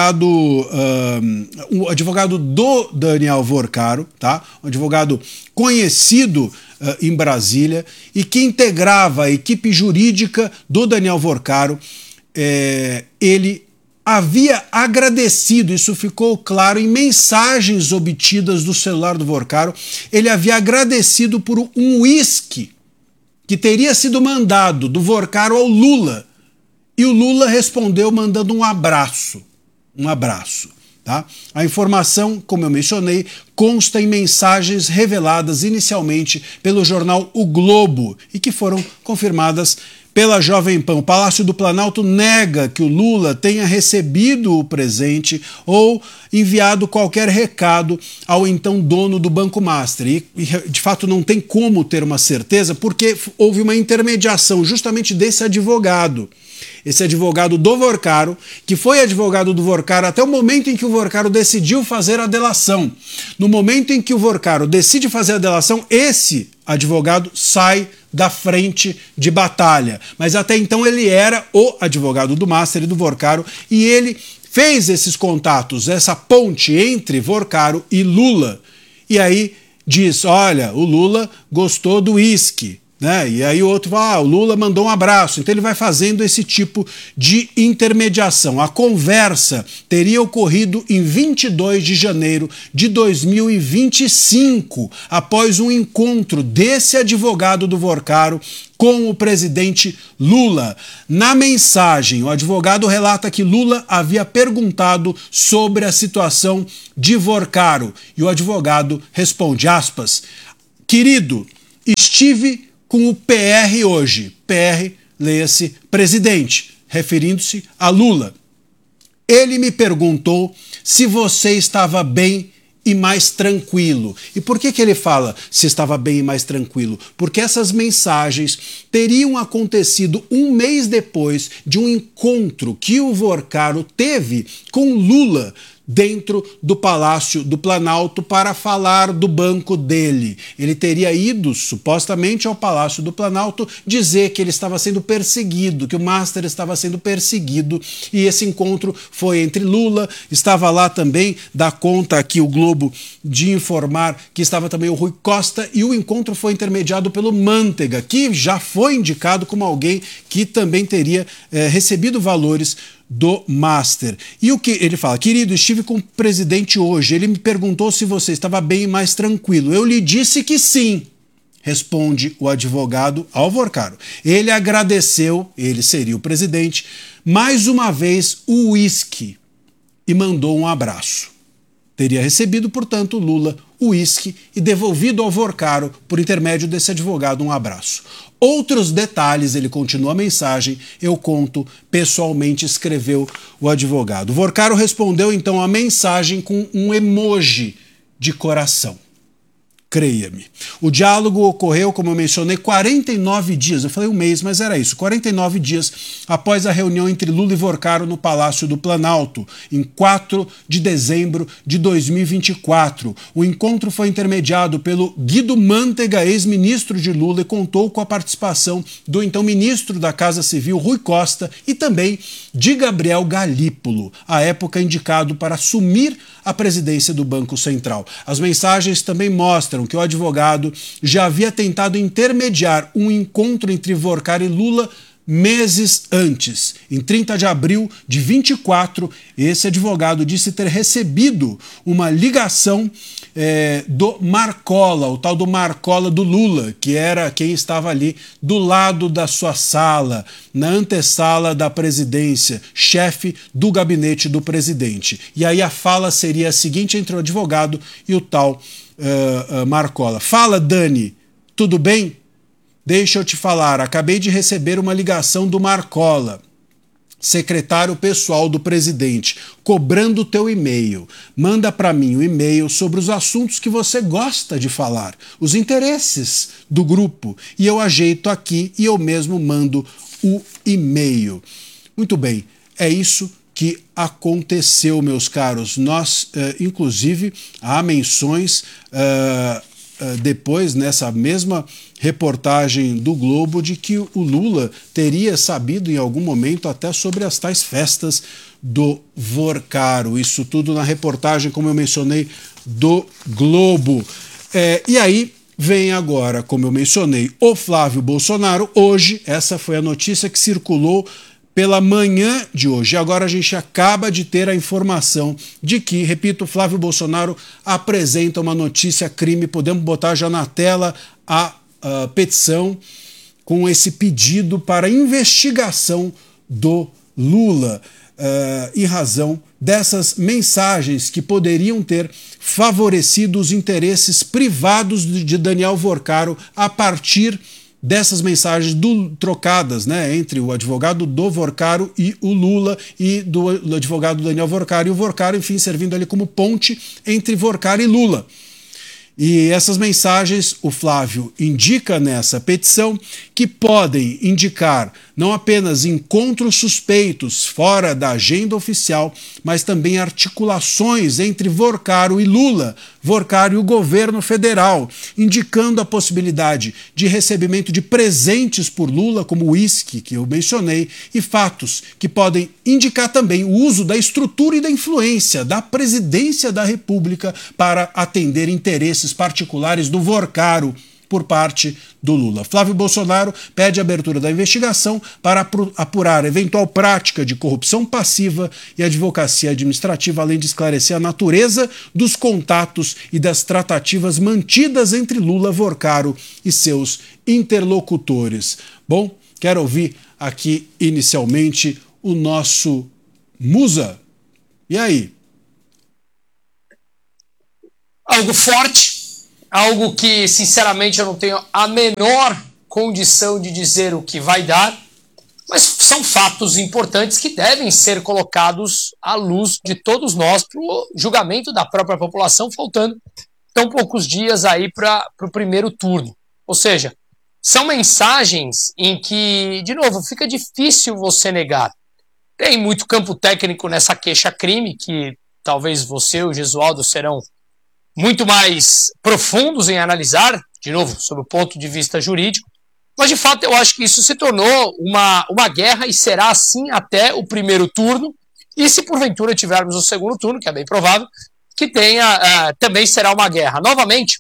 advogado do Daniel Vorcaro, tá? Um advogado conhecido em Brasília e que integrava a equipe jurídica do Daniel Vorcaro, ele havia agradecido, isso ficou claro em mensagens obtidas do celular do Vorcaro, ele havia agradecido por um uísque que teria sido mandado do Vorcaro ao Lula, e o Lula respondeu mandando um abraço. Tá? A informação, como eu mencionei, consta em mensagens reveladas inicialmente pelo jornal O Globo e que foram confirmadas pela Jovem Pan. O Palácio do Planalto nega que o Lula tenha recebido o presente ou enviado qualquer recado ao então dono do Banco Master. E de fato não tem como ter uma certeza, porque houve uma intermediação justamente desse advogado. esse advogado do Vorcaro, que foi advogado do Vorcaro até o momento em que o Vorcaro decidiu fazer a delação. No momento em que o Vorcaro decide fazer a delação, esse advogado sai da frente de batalha. Mas até então ele era o advogado do Master e do Vorcaro, e ele fez esses contatos, essa ponte entre Vorcaro e Lula. E aí diz, olha, o Lula gostou do uísque, né? E aí o outro fala, o Lula mandou um abraço. Então ele vai fazendo esse tipo de intermediação. A conversa teria ocorrido em 22 de janeiro de 2025, após um encontro desse advogado do Vorcaro com o presidente Lula. Na mensagem, o advogado relata que Lula havia perguntado sobre a situação de Vorcaro. E o advogado responde, aspas, querido, estive com o PR hoje. PR, leia-se presidente, referindo-se a Lula. Ele me perguntou se você estava bem e mais tranquilo. E por que ele fala se estava bem e mais tranquilo? Porque essas mensagens teriam acontecido um mês depois de um encontro que o Vorcaro teve com Lula dentro do Palácio do Planalto para falar do banco dele. Ele teria ido, supostamente, ao Palácio do Planalto dizer que ele estava sendo perseguido, que o Master estava sendo perseguido, e esse encontro foi entre Lula, estava lá também, dá conta aqui o Globo de informar que estava também o Rui Costa, e o encontro foi intermediado pelo Manteiga, que já foi indicado como alguém que também teria recebido valores do Master. E o que ele fala? Querido, estive com o presidente hoje. Ele me perguntou se você estava bem e mais tranquilo. Eu lhe disse que sim, responde o advogado ao Vorcaro. Ele agradeceu, ele seria o presidente, mais uma vez o uísque e mandou um abraço. Teria recebido, portanto, Lula o uísque e devolvido ao Vorcaro, por intermédio desse advogado, um abraço. Outros detalhes, ele continua a mensagem, eu conto pessoalmente, escreveu o advogado. O Vorcaro respondeu então a mensagem com um emoji de coração. Creia-me. O diálogo ocorreu, como eu mencionei, 49 dias, eu falei um mês, mas era isso, 49 dias após a reunião entre Lula e Vorcaro no Palácio do Planalto, em 4 de dezembro de 2024. O encontro foi intermediado pelo Guido Manteiga, ex-ministro de Lula, e contou com a participação do então ministro da Casa Civil, Rui Costa, e também de Gabriel Galípolo, à época indicado para assumir a presidência do Banco Central. As mensagens também mostram que o advogado já havia tentado intermediar um encontro entre Vorcaro e Lula meses antes. Em 30 de abril de 24, esse advogado disse ter recebido uma ligação do Marcola, o tal do Marcola do Lula, que era quem estava ali do lado da sua sala, na antessala da presidência, chefe do gabinete do presidente. E aí a fala seria a seguinte entre o advogado e o tal Marcola. Fala, Dani, tudo bem? Deixa eu te falar, acabei de receber uma ligação do Marcola, secretário pessoal do presidente, cobrando o teu e-mail. Manda para mim o e-mail sobre os assuntos que você gosta de falar, os interesses do grupo, e eu ajeito aqui e eu mesmo mando o e-mail. Muito bem, é isso que aconteceu, meus caros. Nós, inclusive, há menções depois, nessa mesma reportagem do Globo, de que o Lula teria sabido em algum momento até sobre as tais festas do Vorcaro. Isso tudo na reportagem, como eu mencionei, do Globo. E aí vem agora, como eu mencionei, o Flávio Bolsonaro. Hoje, essa foi a notícia que circulou pela manhã de hoje. Agora a gente acaba de ter a informação de que, repito, Flávio Bolsonaro apresenta uma notícia crime. Podemos botar já na tela a petição com esse pedido para investigação do Lula, em razão dessas mensagens que poderiam ter favorecido os interesses privados de Daniel Vorcaro a partir dessas mensagens trocadas, né, entre o advogado do Vorcaro e o Lula, e do advogado Daniel Vorcaro e o Vorcaro, enfim, servindo ali como ponte entre Vorcaro e Lula. E essas mensagens, o Flávio indica nessa petição, que podem indicar não apenas encontros suspeitos fora da agenda oficial, mas também articulações entre Vorcaro e Lula, Vorcaro e o governo federal, indicando a possibilidade de recebimento de presentes por Lula, como o uísque que eu mencionei, e fatos que podem indicar também o uso da estrutura e da influência da presidência da República para atender interesses particulares do Vorcaro por parte do Lula. Flávio Bolsonaro pede a abertura da investigação para apurar eventual prática de corrupção passiva e advocacia administrativa, além de esclarecer a natureza dos contatos e das tratativas mantidas entre Lula, Vorcaro e seus interlocutores. Bom, quero ouvir aqui inicialmente o nosso Musa. E aí? Algo forte, algo que, sinceramente, eu não tenho a menor condição de dizer o que vai dar, mas são fatos importantes que devem ser colocados à luz de todos nós para o julgamento da própria população, faltando tão poucos dias aí para o primeiro turno. Ou seja, são mensagens em que, de novo, fica difícil você negar. Tem muito campo técnico nessa queixa-crime, que talvez você e o Gesualdo serão muito mais profundos em analisar, de novo, sob o ponto de vista jurídico, mas de fato eu acho que isso se tornou uma guerra e será assim até o primeiro turno, e se porventura tivermos o segundo turno, que é bem provável, que tenha, também será uma guerra. Novamente,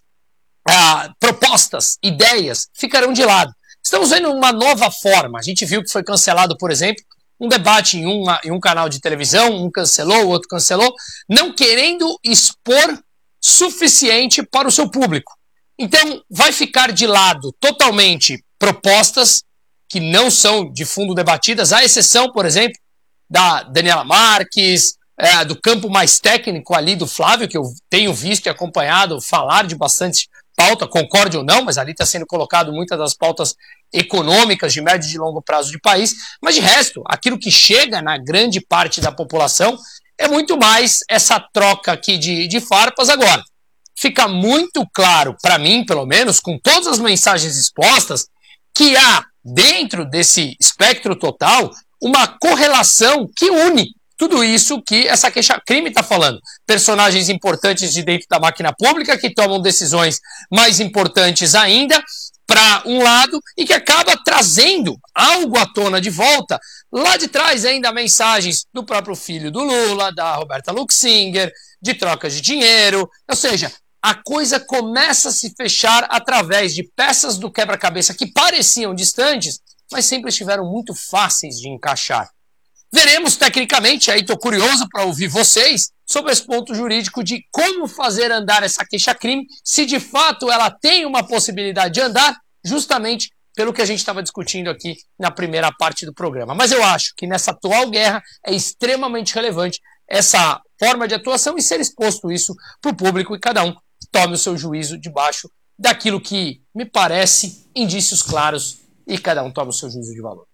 propostas, ideias ficarão de lado. Estamos vendo uma nova forma, a gente viu que foi cancelado, por exemplo, um debate em um canal de televisão, um cancelou, o outro cancelou, não querendo expor suficiente para o seu público. Então, vai ficar de lado totalmente propostas que não são de fundo debatidas, à exceção, por exemplo, da Daniela Marques, do campo mais técnico ali do Flávio, que eu tenho visto e acompanhado falar de bastante pauta, concorde ou não, mas ali está sendo colocado muitas das pautas econômicas de médio e de longo prazo de país, mas de resto, aquilo que chega na grande parte da população é muito mais essa troca aqui de farpas. Agora, fica muito claro, para mim, pelo menos, com todas as mensagens expostas, que há, dentro desse espectro total, uma correlação que une tudo isso que essa queixa-crime está falando. Personagens importantes de dentro da máquina pública que tomam decisões mais importantes ainda, para um lado, e que acaba trazendo algo à tona de volta. Lá de trás ainda mensagens do próprio filho do Lula, da Roberta Luxinger, de trocas de dinheiro, ou seja, a coisa começa a se fechar através de peças do quebra-cabeça que pareciam distantes, mas sempre estiveram muito fáceis de encaixar. Veremos tecnicamente, aí estou curioso para ouvir vocês, sobre esse ponto jurídico de como fazer andar essa queixa-crime, se de fato ela tem uma possibilidade de andar, justamente pelo que a gente estava discutindo aqui na primeira parte do programa. Mas eu acho que nessa atual guerra é extremamente relevante essa forma de atuação e ser exposto isso para o público, e cada um tome o seu juízo debaixo daquilo que me parece indícios claros, e cada um tome o seu juízo de valor.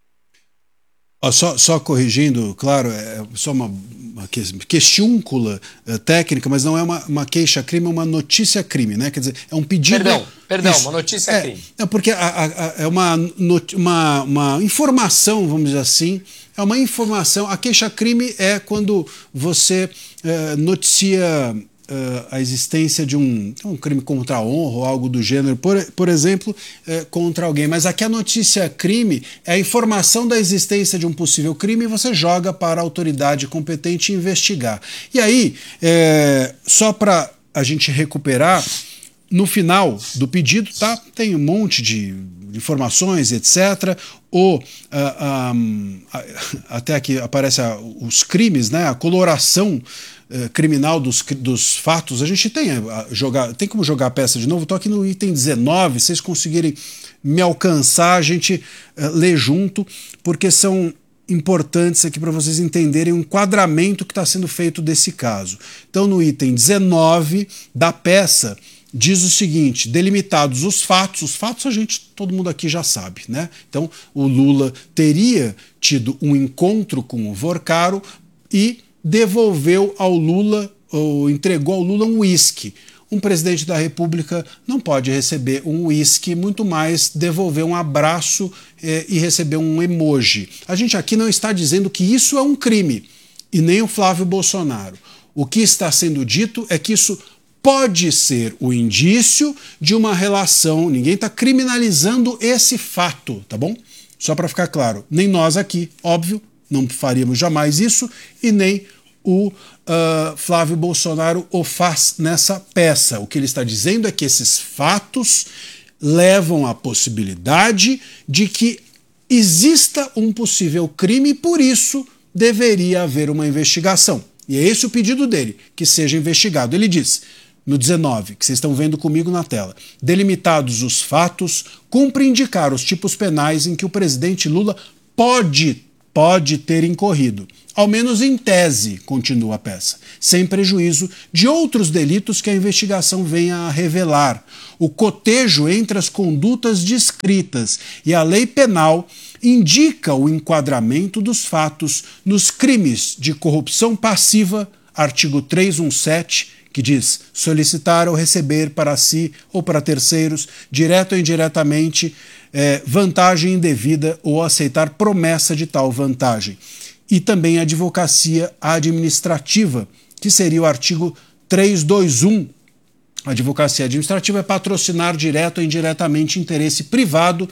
Só corrigindo, claro, é só uma questiúncula técnica, mas não é uma queixa-crime, é uma notícia-crime, né? Quer dizer, é um pedido... Perdão, uma notícia-crime. Porque é uma informação, vamos dizer assim, é uma informação. A queixa-crime é quando você noticia a existência de um crime contra a honra ou algo do gênero, por exemplo, contra alguém. Mas aqui a notícia crime é a informação da existência de um possível crime e você joga para a autoridade competente investigar. E aí, só para a gente recuperar, no final do pedido, tá, tem um monte de informações, etc. Até aqui aparece os crimes, né, a coloração criminal dos fatos. A gente tem como jogar a peça de novo. Estou aqui no item 19, se vocês conseguirem me alcançar, a gente lê junto, porque são importantes aqui para vocês entenderem o enquadramento que está sendo feito desse caso. Então, no item 19 da peça, diz o seguinte: delimitados os fatos todo mundo aqui já sabe, né? Então, o Lula teria tido um encontro com o Vorcaro e devolveu ao Lula, ou entregou ao Lula um uísque. um presidente da República não pode receber um uísque, muito mais devolver um abraço e receber um emoji. A gente aqui não está dizendo que isso é um crime, e nem o Flávio Bolsonaro. O que está sendo dito é que isso pode ser o indício de uma relação. Ninguém está criminalizando esse fato, tá bom? Só para ficar claro, nem nós aqui, óbvio, não faríamos jamais isso, e nem o Flávio Bolsonaro o faz nessa peça. O que ele está dizendo é que esses fatos levam à possibilidade de que exista um possível crime e, por isso, deveria haver uma investigação. E é esse o pedido dele, que seja investigado. Ele diz, no 19, que vocês estão vendo comigo na tela, delimitados os fatos, cumpre indicar os tipos penais em que o presidente Lula pode ter incorrido, ao menos em tese, continua a peça, sem prejuízo de outros delitos que a investigação venha a revelar. O cotejo entre as condutas descritas e a lei penal indica o enquadramento dos fatos nos crimes de corrupção passiva, artigo 317, que diz solicitar ou receber para si ou para terceiros, direto ou indiretamente, vantagem indevida ou aceitar promessa de tal vantagem. E também a advocacia administrativa, que seria o artigo 321. A advocacia administrativa é patrocinar direto ou indiretamente interesse privado,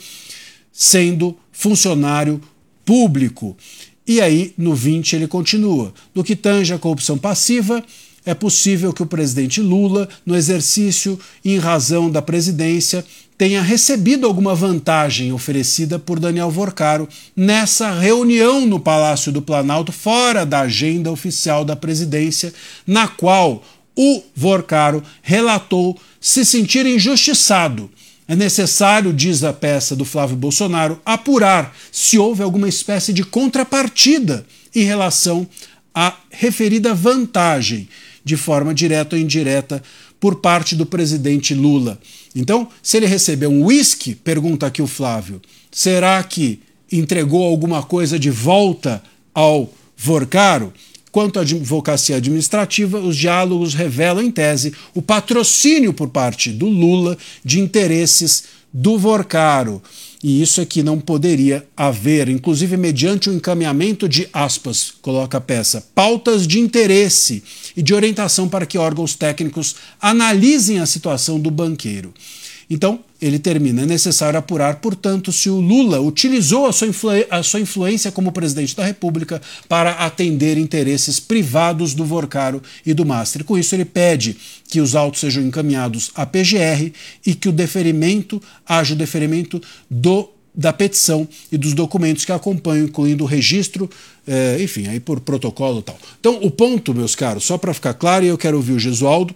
sendo funcionário público. E aí, no 20, ele continua. No que tange a corrupção passiva, é possível que o presidente Lula, no exercício e em razão da presidência, tenha recebido alguma vantagem oferecida por Daniel Vorcaro nessa reunião no Palácio do Planalto, fora da agenda oficial da presidência, na qual o Vorcaro relatou se sentir injustiçado. É necessário, diz a peça do Flávio Bolsonaro, apurar se houve alguma espécie de contrapartida em relação à referida vantagem, de forma direta ou indireta, por parte do presidente Lula. Então, se ele recebeu um uísque, pergunta aqui o Flávio, será que entregou alguma coisa de volta ao Vorcaro? Quanto à advocacia administrativa, os diálogos revelam, em tese, o patrocínio por parte do Lula de interesses do Vorcaro. E isso aqui não poderia haver, inclusive mediante o encaminhamento de, aspas, coloca a peça, pautas de interesse e de orientação para que órgãos técnicos analisem a situação do banqueiro. Então, ele termina, é necessário apurar, portanto, se o Lula utilizou a sua influência como presidente da República para atender interesses privados do Vorcaro e do Mastre. Com isso, ele pede que os autos sejam encaminhados à PGR e que haja o deferimento da petição e dos documentos que acompanham, incluindo o registro, enfim, aí por protocolo e tal. Então, o ponto, meus caros, só para ficar claro, e eu quero ouvir o Gesualdo,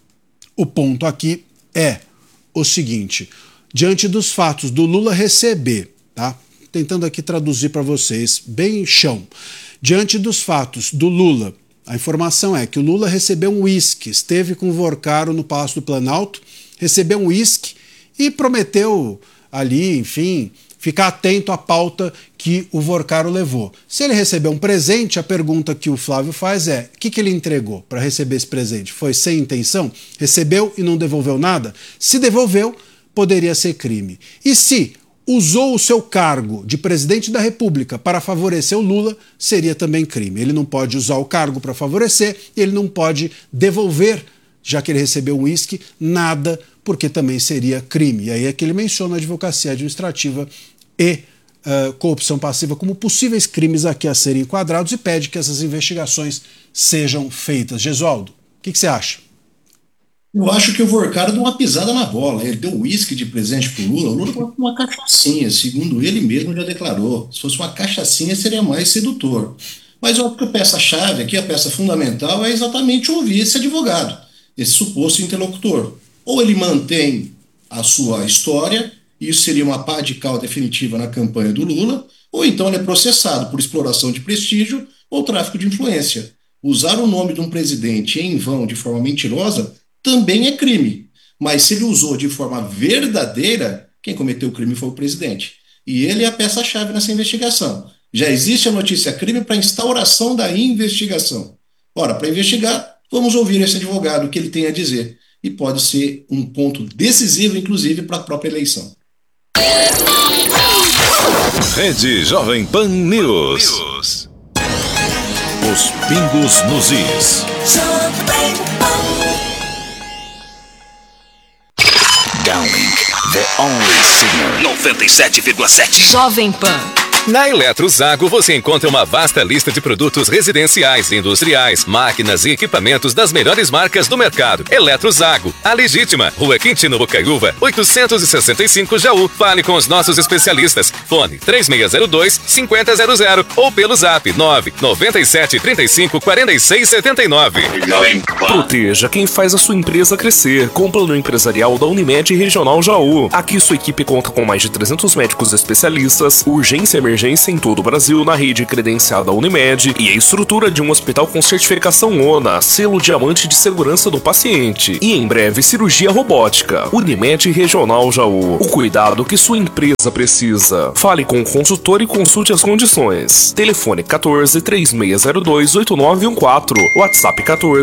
o ponto aqui é o seguinte, diante dos fatos do Lula receber, tá? Tentando aqui traduzir para vocês, bem chão, diante dos fatos do Lula, a informação é que o Lula recebeu um uísque, esteve com o Vorcaro no Palácio do Planalto, recebeu um uísque e prometeu ali, enfim, ficar atento à pauta que o Vorcaro levou. Se ele recebeu um presente, a pergunta que o Flávio faz é, o que ele entregou para receber esse presente? Foi sem intenção? Recebeu e não devolveu nada? Se devolveu, poderia ser crime. E se usou o seu cargo de presidente da República para favorecer o Lula, seria também crime. Ele não pode usar o cargo para favorecer, ele não pode devolver, já que ele recebeu um uísque, nada, porque também seria crime. E aí é que ele menciona a advocacia administrativa e corrupção passiva como possíveis crimes aqui a serem enquadrados e pede que essas investigações sejam feitas. Gesualdo, o que você acha? Eu acho que o Vorcaro deu uma pisada na bola. Ele deu uísque de presente pro Lula. O Lula deu uma cachaçinha, segundo ele mesmo já declarou. Se fosse uma cachaçinha, seria mais sedutor. Mas eu acho que a peça-chave aqui, a peça fundamental, é exatamente ouvir esse advogado, esse suposto interlocutor. Ou ele mantém a sua história, e isso seria uma pá de cal definitiva na campanha do Lula, ou então ele é processado por exploração de prestígio ou tráfico de influência. Usar o nome de um presidente em vão de forma mentirosa também é crime, mas se ele usou de forma verdadeira, quem cometeu o crime foi o presidente. E ele é a peça-chave nessa investigação. Já existe a notícia crime para instauração da investigação. Ora, para investigar, vamos ouvir esse advogado, o que ele tem a dizer. e pode ser um ponto decisivo, inclusive, para a própria eleição. Rede Jovem Pan News. Os pingos nos is. Downlink, the only signal. 97,7. Jovem Pan. Na Eletrozago você encontra uma vasta lista de produtos residenciais, industriais, máquinas e equipamentos das melhores marcas do mercado. Eletrozago, a legítima, Rua Quintino Bocaiúva, 865 Jaú. Fale com os nossos especialistas. Fone 3602-5000 ou pelo zap 997354679. Proteja quem faz a sua empresa crescer com o plano empresarial da Unimed Regional Jaú. Aqui sua equipe conta com mais de 300 médicos especialistas, urgência e emergência em todo o Brasil na rede credenciada Unimed e a estrutura de um hospital com certificação ONA, selo diamante de segurança do paciente. E em breve, cirurgia robótica. Unimed Regional Jaú. O cuidado que sua empresa precisa. Fale com o consultor e consulte as condições. Telefone 14-3602-8914. WhatsApp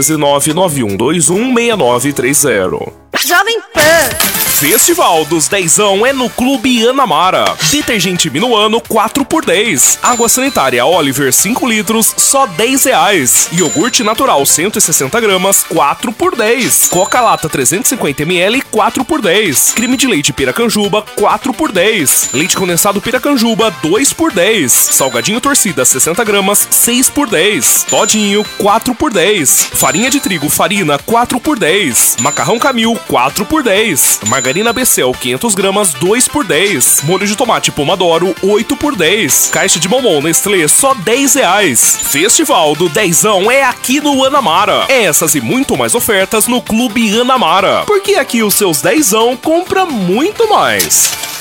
14-99121-6930. Jovem Pan. Festival dos 10ão é no Clube Anamara. Detergente Minuano 4x10. Água sanitária Oliver 5 litros, só R$10. Iogurte natural 160 gramas, 4x10. Coca-Lata 350ml, 4x10. Creme de leite Piracanjuba, 4x10. Leite condensado Piracanjuba, 2x10. Salgadinho torcida 60 gramas, 6x10. Todinho, 4x10. Farinha de trigo Farina, 4x10. Macarrão Camil, 4x10. Margarina Becel 500 gramas, 2x10. Molho de tomate Pomodoro, 8x10. Caixa de bombom Nestlé, só R$10. Festival do 10ão é aqui no Anamara. Essas e muito mais ofertas no Clube Anamara. Porque aqui os seus 10ão compra muito mais.